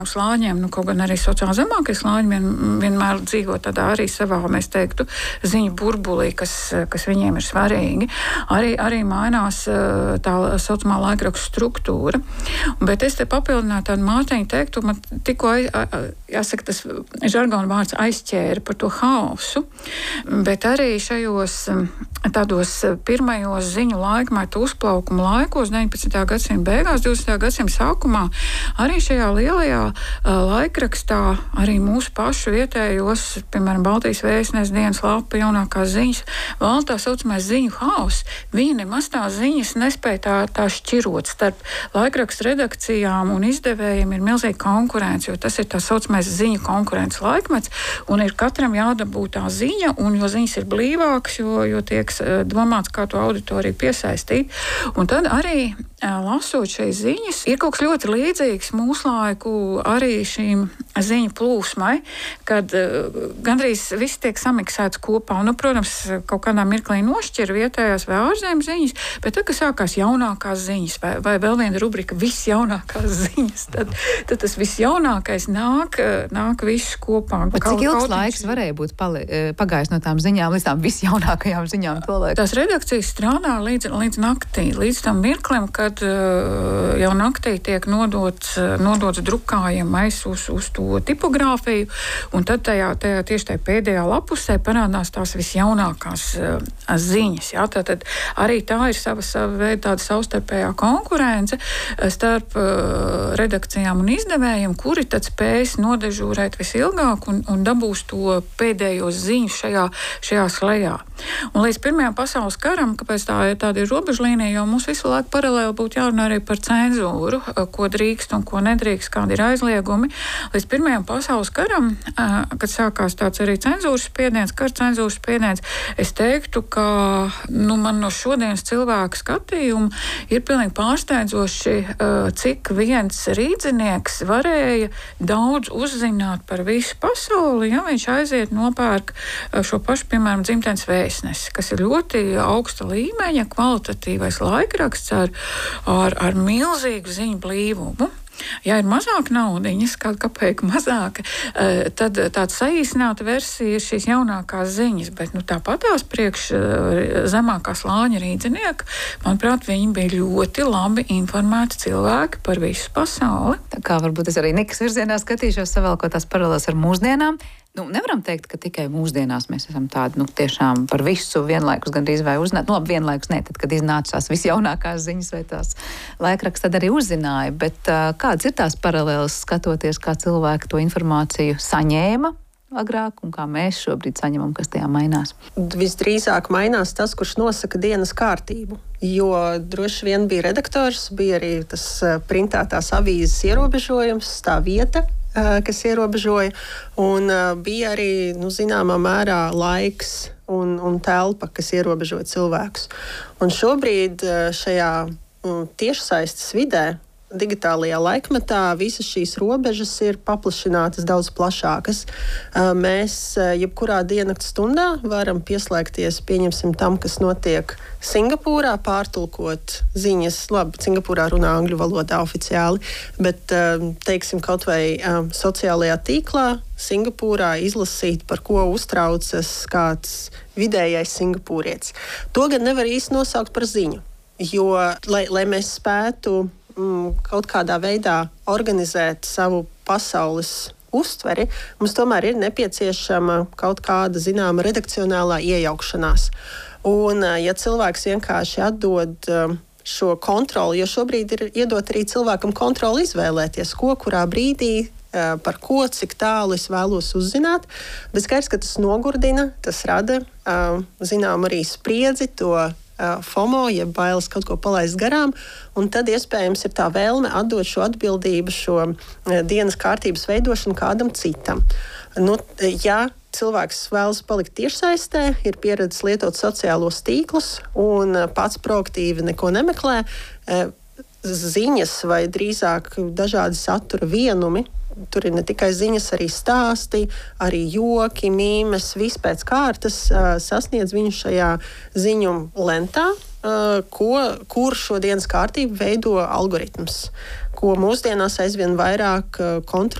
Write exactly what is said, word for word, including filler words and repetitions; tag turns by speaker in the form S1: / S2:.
S1: slāņiem, nu, kaut gan arī sociāli zemākie slāņi vien, vienmēr dzīvo tādā arī savā, mēs teiktu, ziņu burbulī, kas, kas viņiem ir svarīgi. Arī, arī mainās tā saucamā laikrakstu struktūra. Bet es te papildināju tādu Mārtiņu teiktu, man tikko, jāsaka, tas žargona vārds aizķēra par to haosu, bet arī šajos tādos pirmajos ziņu laikmetu uzplaukuma laikos, deviņpadsmitā gadsimta beigās, divdesmitā gadsimta sākumā, arī šajā lielajā laikrakstā arī mūsu pašu vietējos, piemēram, Baltijas vēstnes, dienas lapa, jaunākās ziņas, vēl tā saucamais ziņu haoss. Viņi nemaz tās ziņas nespēja tā, tā šķirot starp laikrakstu redakcijām un izdevējiem ir milzīga konkurence, jo tas ir tā saucamais ziņu konkurences laikmets, un ir katram jādabū tā ziņa, un jo ziņas ir blīvākas, jo, jo tiek domāts, kā to auditoriju piesaistīt. Un tad arī lasot šīs ziņas, ir kaut kas ļoti līdzīgs mūslaiku arī šīm ziņu plūsmai, kad uh, gandrīz viss tiek samiksēts kopā. Un, nu, protams, kaut kādā mirklī nošķir vietējās vai ārzemju ziņas, bet tad, kad sākās jaunākās ziņas vai, vai vēl viena rubrika viss jaunākās ziņas, tad, tad tas viss jaunākais nāk, nāk viss kopā.
S2: Bet cik ilgs laiks varēja būt pali, pagājis no tām ziņām līdz tām viss jaunākajām ziņām?
S1: Tās redakcijas strādā līdz, līdz naktī, līdz tam mirklim, kad uh, jau naktī tiek nodots, nodots drukājamais uz, uz to tipogrāfiju, un tad tajā, tajā tieši tajā pēdējā lapusē parādās tās visjaunākās uh, ziņas. Jā? Tātad arī tā ir sava, sava veida tāda savstarpējā konkurence starp uh, redakcijām un izdevējiem, kuri tad spējas nodežūrēt visilgāk un, un dabūs to pēdējo ziņu šajā, šajā slejā. Un līdz Pirmajam pasaules karam, kāpēc tā ir tāda robežlīnija, jo mums visu laiku paralēli būtu jārunā arī par cenzūru, ko drīkst un ko nedrīkst, kādi ir aizliegumi. Līdz Pirmajam pasaules karam, kad sākās tāds arī cenzūras spiediens, kara cenzūras spiediens, es teiktu, ka nu, man no šodienas cilvēku skatījuma ir pilnīgi pārsteidzoši, cik viens rīdzinieks varēja daudz uzzināt par visu pasauli, ja viņš aiziet nopērk šo pašu, piemēram, Dzimtenes vēstnesi, kas ir ļoti augsta līmeņa, kvalitatīvais laikraksts ar, ar, ar milzīgu ziņu blīvumu. Ja ir mazāk naudiņas, kāda kapēka mazāka, tad tāda saīsināta versija ir šīs jaunākās ziņas, bet nu, tāpatās priekš zemākā slāņa rīdzinieka, manuprāt, viņi bija ļoti labi informēti cilvēki par visu pasauli.
S2: Tā kā varbūt es arī Nikas virzienā skatīšos savēlkot tās paralēlas ar mūsdienām. Nu, nevaram teikt, ka tikai mūsdienās mēs esam tādi, nu, tiešām par visu vienlaikus gandrīz vai uzzināt. Nu, labi, vienlaikus ne, tad, kad iznācās visjaunākās ziņas vai tās laikraksts, tad arī uzzināja. Bet uh, kādas ir tās paralēlas skatoties, kā cilvēki to informāciju saņēma agrāk un kā mēs šobrīd saņemam, kas tajā mainās?
S3: Visdrīzāk mainās tas, kurš nosaka dienas kārtību. Jo droši vien bija redaktors, bija arī tas printētās avīzes ierobežojums, tā vieta, kas ierobežoja, un bija arī, nu, zināmā mērā laiks un, un telpa, kas ierobežoja cilvēkus. Un šobrīd šajā tiešsaistes vidē, digitālajā laikmetā, visas šīs robežas ir paplašinātas daudz plašākas. Mēs jebkurā diennakts stundā varam pieslēgties, pieņemsim tam, kas notiek Singapūrā, pārtulkot ziņas. Labi, Singapūrā runā angļu valodā oficiāli, bet, teiksim, kaut vai sociālajā tīklā Singapūrā izlasīt, par ko uztraucas kāds vidējais singapūrietis. To gan nevar īsti nosaukt par ziņu, jo, lai, lai mēs spētu kaut kādā veidā organizēt savu pasaules uztveri, mums tomēr ir nepieciešama kaut kāda zināma redakcionālā iejaukšanās. Un, ja cilvēks vienkārši atdod šo kontroli, jo šobrīd ir iedot arī cilvēkam kontroli izvēlēties, ko, kurā brīdī, par ko, cik tālu es vēlos uzzināt, bet skaidrs, ka tas nogurdina, tas rada, zinām, arī spriedzi, to FOMO, jeb bailes kaut ko palaist garām, un tad iespējams ir tā vēlme atdot šo atbildību, šo dienas kārtības veidošanu kādam citam. Nu, ja cilvēks vēlas palikt tiešsaistē, ir pieredzes lietot sociālos tīklus un pats proaktīvi neko nemeklē, ziņas vai drīzāk dažādi satura vienumi, tur ir ne tikai ziņas, arī stāsti, arī joki, mīmes, viss pēc kārtas uh, sasniedz viņu šajā ziņu lentā, uh, ko, kur šo dienas kārtību veido algoritms, ko mūsdienās aizvien vairāk kontrolē